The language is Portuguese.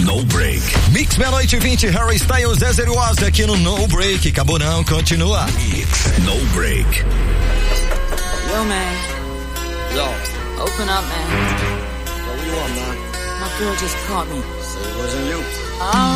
No Break. Mix meia-noite 20, Harry Styles, Zé Waz aqui no No Break. Acabou não, continua. Mix No Break. Yo, man. Yo. Open up, man. Yo, what you want, man? My girl just caught me. Say it wasn't you.